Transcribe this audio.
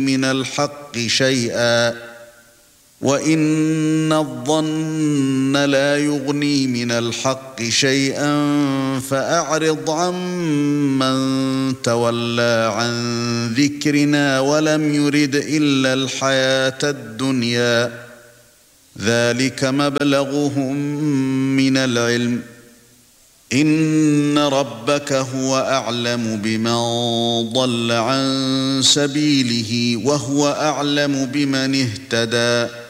من الحق شيئا وإن الظن لا يغني من الحق شيئا فأعرض عمن تولى عن ذكرنا ولم يرد إلا الحياة الدنيا ذلك مبلغهم من العلم إن ربك هو أعلم بمن ضل عن سبيله وهو أعلم بمن اهتدى